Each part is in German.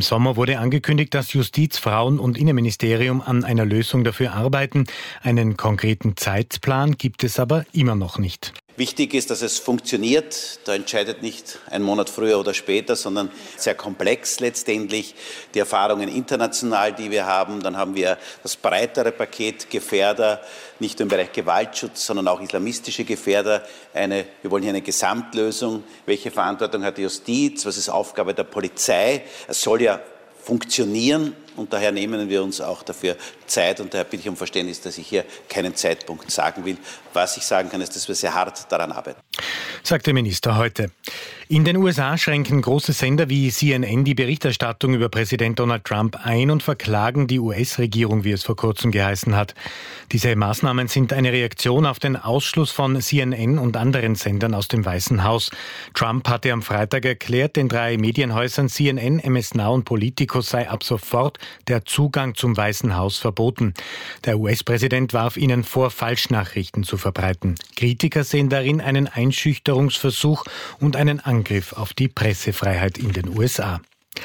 Sommer wurde angekündigt, dass Justiz, Frauen- und Innenministerium an einer Lösung dafür arbeiten. Einen konkreten Zeitplan gibt es aber immer noch nicht. Wichtig ist, dass es funktioniert. Da entscheidet nicht ein Monat früher oder später, sondern sehr komplex letztendlich. Die Erfahrungen international, die wir haben, dann haben wir das breitere Paket Gefährder, nicht nur im Bereich Gewaltschutz, sondern auch islamistische Gefährder. Wir wollen hier eine Gesamtlösung. Welche Verantwortung hat die Justiz? Was ist Aufgabe der Polizei? Es soll ja funktionieren und daher nehmen wir uns auch dafür Zeit und daher bitte ich um Verständnis, dass ich hier keinen Zeitpunkt sagen will. Was ich sagen kann, ist, dass wir sehr hart daran arbeiten. Sagt der Minister heute. In den USA schränken große Sender wie CNN die Berichterstattung über Präsident Donald Trump ein und verklagen die US-Regierung, wie es vor kurzem geheißen hat. Diese Maßnahmen sind eine Reaktion auf den Ausschluss von CNN und anderen Sendern aus dem Weißen Haus. Trump hatte am Freitag erklärt, den 3 Medienhäusern CNN, MS Now und Politico sei ab sofort der Zugang zum Weißen Haus verboten. Der US-Präsident warf ihnen vor, Falschnachrichten zu verbreiten. Kritiker sehen darin einen Einschüchterungsversuch und einen Angriff auf die Pressefreiheit in den USA.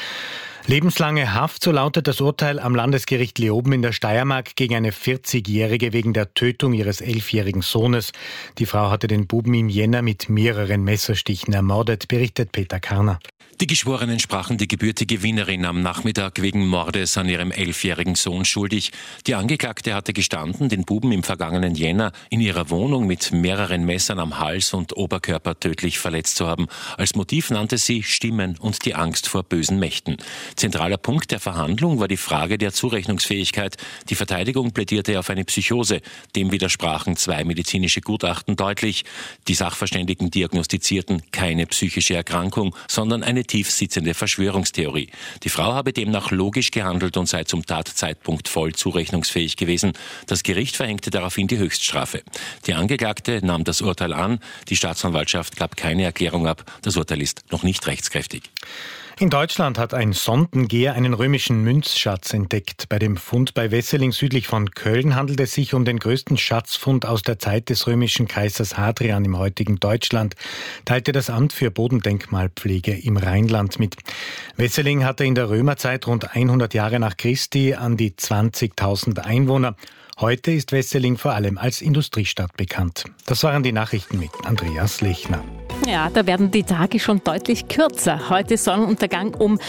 Lebenslange Haft, so lautet das Urteil am Landesgericht Leoben in der Steiermark gegen eine 40-Jährige wegen der Tötung ihres 11-jährigen Sohnes. Die Frau hatte den Buben im Jänner mit mehreren Messerstichen ermordet, berichtet Peter Karner. Die Geschworenen sprachen die gebürtige Wienerin am Nachmittag wegen Mordes an ihrem 11-jährigen Sohn schuldig. Die Angeklagte hatte gestanden, den Buben im vergangenen Jänner in ihrer Wohnung mit mehreren Messern am Hals und Oberkörper tödlich verletzt zu haben. Als Motiv nannte sie Stimmen und die Angst vor bösen Mächten. Zentraler Punkt der Verhandlung war die Frage der Zurechnungsfähigkeit. Die Verteidigung plädierte auf eine Psychose. Dem widersprachen 2 medizinische Gutachten deutlich. Die Sachverständigen diagnostizierten keine psychische Erkrankung, sondern eine tief sitzende Verschwörungstheorie. Die Frau habe demnach logisch gehandelt und sei zum Tatzeitpunkt voll zurechnungsfähig gewesen. Das Gericht verhängte daraufhin die Höchststrafe. Die Angeklagte nahm das Urteil an. Die Staatsanwaltschaft gab keine Erklärung ab. Das Urteil ist noch nicht rechtskräftig. In Deutschland hat ein Sondengeher einen römischen Münzschatz entdeckt. Bei dem Fund bei Wesseling südlich von Köln handelt es sich um den größten Schatzfund aus der Zeit des römischen Kaisers Hadrian im heutigen Deutschland, teilte das Amt für Bodendenkmalpflege im Rheinland mit. Wesseling hatte in der Römerzeit rund 100 Jahre nach Christi an die 20.000 Einwohner. Heute ist Wesseling vor allem als Industriestadt bekannt. Das waren die Nachrichten mit Andreas Lechner. Ja, da werden die Tage schon deutlich kürzer. Heute Sonnenuntergang um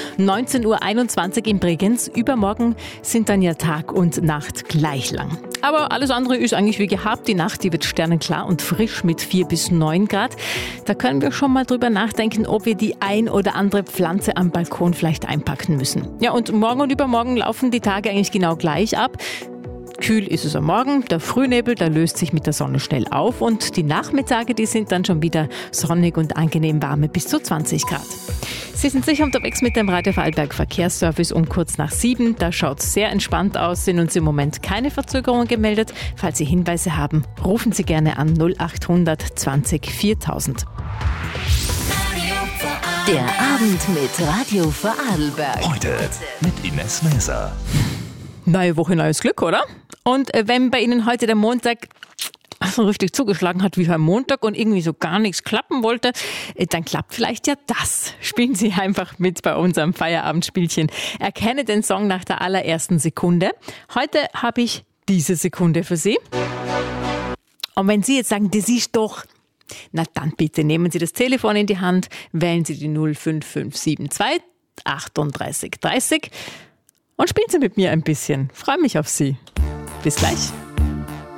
19.21 Uhr in Bregenz. Übermorgen sind dann ja Tag und Nacht gleich lang. Aber alles andere ist eigentlich wie gehabt. Die Nacht, die wird sternenklar und frisch mit 4 bis 9 Grad. Da können wir schon mal drüber nachdenken, ob wir die ein oder andere Pflanze am Balkon vielleicht einpacken müssen. Ja, und morgen und übermorgen laufen die Tage eigentlich genau gleich ab. Kühl ist es am Morgen, der Frühnebel, der löst sich mit der Sonne schnell auf und die Nachmittage, die sind dann schon wieder sonnig und angenehm warme bis zu 20 Grad. Sie sind sicher unterwegs mit dem Radio Vorarlberg Verkehrsservice um kurz nach 7. Da schaut es sehr entspannt aus, sind uns im Moment keine Verzögerungen gemeldet. Falls Sie Hinweise haben, rufen Sie gerne an 0800 20 4000. Der Abend mit Radio Vorarlberg. Heute mit Ines Maeser. Neue Woche, neues Glück, oder? Und wenn bei Ihnen heute der Montag so richtig zugeschlagen hat wie am Montag und irgendwie so gar nichts klappen wollte, dann klappt vielleicht ja das. Spielen Sie einfach mit bei unserem Feierabendspielchen. Erkenne den Song nach der allerersten Sekunde. Heute habe ich diese Sekunde für Sie. Und wenn Sie jetzt sagen, das ist doch... Na dann bitte nehmen Sie das Telefon in die Hand, wählen Sie die 05572 38 30 und spielen Sie mit mir ein bisschen. Freue mich auf Sie. Bis gleich.